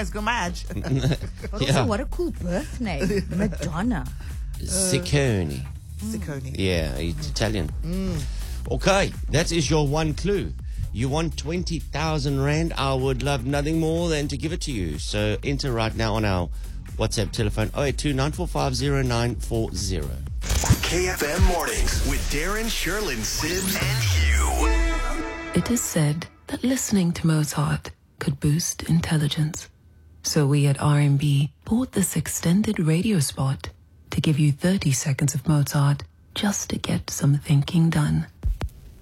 Ask Madge. But also, what a cool birth name. Madonna. Ciccone. Ciccone. Yeah, it's Italian. Okay, that is your one clue. You want 20,000 Rand. I would love nothing more than to give it to you. So enter right now on our WhatsApp telephone 082-945-0940. KFM Mornings with Darren, Sherlyn, Sims, and Hugh. It is said that listening to Mozart could boost intelligence. So we at R&B bought this extended radio spot to give you 30 seconds of Mozart just to get some thinking done.